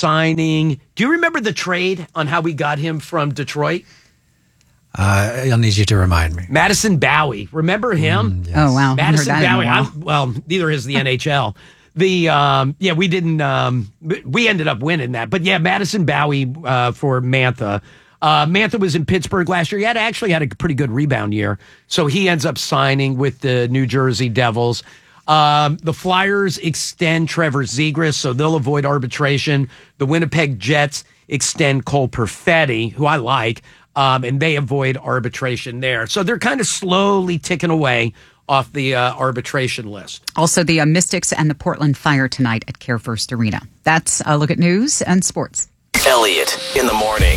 signing. Do you remember the trade on how we got him from Detroit? I'll need you to remind me. Madison Bowie. Remember him? Yes. Oh, wow. Madison Bowie. Neither is the NHL. We didn't, we ended up winning that. But yeah, Madison Bowie for Mantha. Mantha was in Pittsburgh last year. He actually had a pretty good rebound year. So he ends up signing with the New Jersey Devils. The Flyers extend Trevor Zegras, so they'll avoid arbitration. The Winnipeg Jets extend Cole Perfetti, who I like, and they avoid arbitration there. So they're kind of slowly ticking away off the arbitration list. Also, the Mystics and the Portland Fire tonight at Care First Arena. That's a look at news and sports. Elliot in the morning.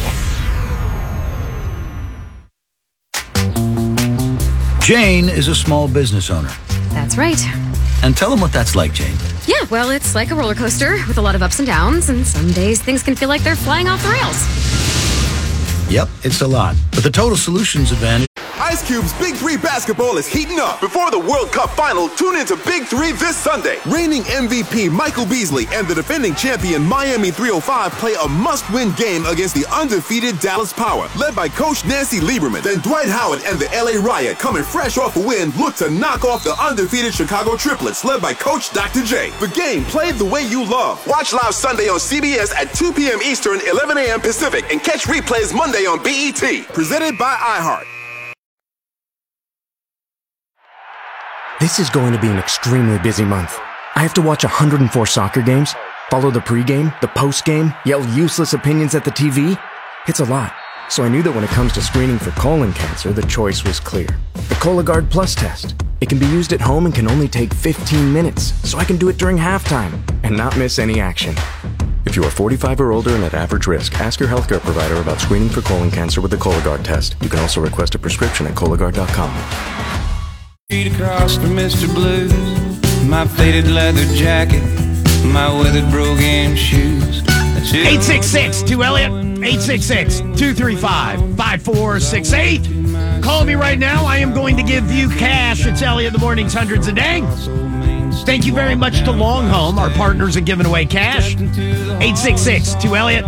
Jane is a small business owner. That's right. And tell them what that's like, Jane. Yeah, well, it's like a roller coaster with a lot of ups and downs, and some days things can feel like they're flying off the rails. Yep, it's a lot. But the Total Solutions advantage... Ice Cube's Big 3 basketball is heating up. Before the World Cup final, tune into Big 3 this Sunday. Reigning MVP Michael Beasley and the defending champion Miami 305 play a must-win game against the undefeated Dallas Power, led by Coach Nancy Lieberman. Then Dwight Howard and the LA Riot, coming fresh off a win, look to knock off the undefeated Chicago Triplets, led by Coach Dr. J. The game played the way you love. Watch live Sunday on CBS at 2 p.m. Eastern, 11 a.m. Pacific, and catch replays Monday on BET. Presented by iHeart. This is going to be an extremely busy month. I have to watch 104 soccer games, follow the pregame, the postgame, yell useless opinions at the TV. It's a lot. So I knew that when it comes to screening for colon cancer, the choice was clear. The Cologuard Plus test. It can be used at home and can only take 15 minutes, so I can do it during halftime and not miss any action. If you are 45 or older and at average risk, ask your healthcare provider about screening for colon cancer with the Cologuard test. You can also request a prescription at Cologuard.com. Across from Mr. Blues, my faded leather jacket, my weathered brogan shoes. 866-2-ELLIOT, 866-235-5468. Call me right now. I am going to give you cash. It's Elliot in the Mornings, hundreds a day. Thank you very much to Long Home. Our partners are giving away cash. 866-2-ELLIOT,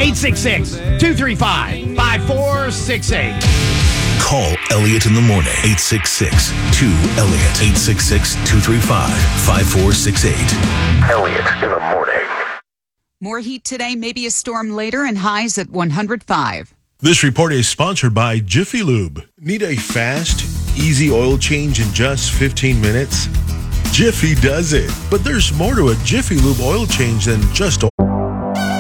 866-235-5468. Call Elliot in the morning, 866-2-ELLIOT, 866-235-5468. Elliot in the morning. More heat today, maybe a storm later, and highs at 105. This report is sponsored by Jiffy Lube. Need a fast, easy oil change in just 15 minutes? Jiffy does it. But there's more to a Jiffy Lube oil change than just